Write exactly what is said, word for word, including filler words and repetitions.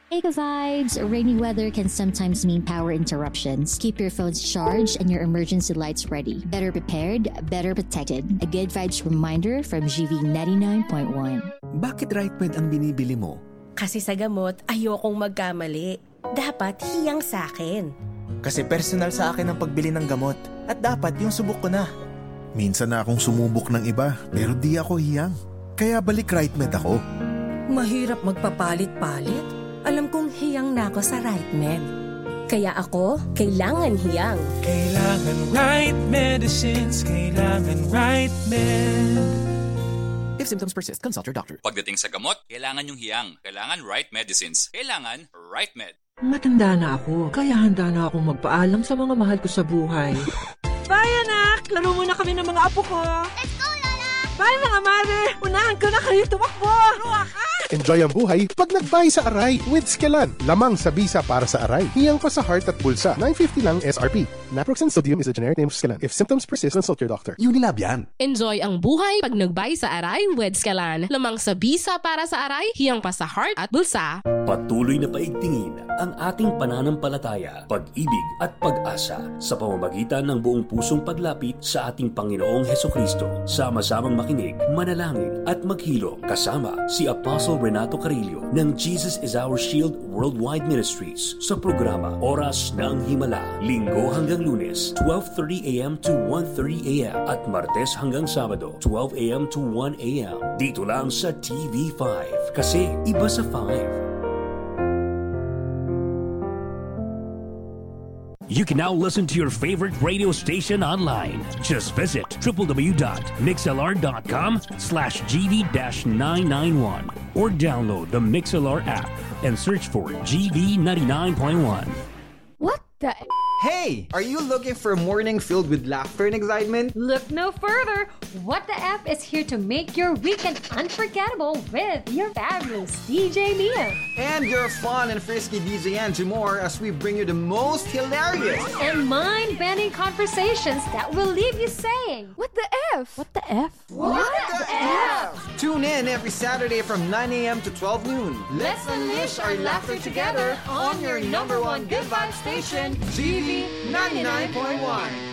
Eka vibes, rainy weather can sometimes mean power interruptions. Keep your phones charged and your emergency lights ready. Better prepared, better protected. A good vibes reminder from G V ninety-nine point one. Bakit RightMed ang binibili mo? Kasi sa gamot, ayokong magkamali. Dapat hiyang sa akin. Kasi personal sa akin ang pagbili ng gamot. At dapat yung subok ko na. Minsan na akong sumubok ng iba, pero di ako hiyang. Kaya balik RightMed ako. Mahirap magpapalit-palit. Alam kong hiyang na ako sa RightMed. Kaya ako, kailangan hiyang. Kailangan right medicines, kailangan RightMed. If symptoms persist, consult your doctor. Pagdating sa gamot, kailangan yung hiyang. Kailangan right medicines. Kailangan RightMed. Matanda na ako, kaya handa na akong magpaalam sa mga mahal ko sa buhay. Bye, anak! Laro muna kami ng mga apo ko. Let's go, Lola! Bye, mga mare! Unahan ko na kayo tumakbo! Ruwa ka! Enjoy ang buhay pag nag-buy sa Aray with Skelan. Lamang sa bisa para sa Aray. Hiyang pa sa heart at bulsa. nine fifty lang S R P. Naproxen sodium is a generic name of Skelan. If symptoms persist, consult your doctor. Unilab yan. Enjoy ang buhay pag nag-buy sa Aray with Skelan. Lamang sa bisa para sa Aray, hiyang pa sa heart at bulsa. Patuloy na paigtingin ang ating pananampalataya, pag-ibig at pag-asa sa pamamagitan ng buong pusong paglapit sa ating Panginoong Hesukristo. Sama-samang makinig, manalangin at maghilom kasama si Apostle Renato Carillo ng Jesus is Our Shield Worldwide Ministries sa programa Oras ng Himala, Linggo hanggang Lunes, twelve thirty a.m. to one thirty a.m. at Martes hanggang Sabado, twelve a.m. to one a.m. Dito lang sa T V five kasi iba sa five. You can now listen to your favorite radio station online. Just visit www.mixlr.com slash GV-991 or download the MixLR app and search for G V ninety-nine point one. What the... Hey! Are you looking for a morning filled with laughter and excitement? Look no further! What the F is here to make your weekend unforgettable with your fabulous D J Mia. And your fun and frisky D J Angie Moore as we bring you the most hilarious and mind-bending conversations that will leave you saying, What the F? What the F? What, what the, the F? F? Tune in every Saturday from nine a.m. to twelve noon. Let's unleash our laughter together on your number one good vibe station, G V ninety-nine point one.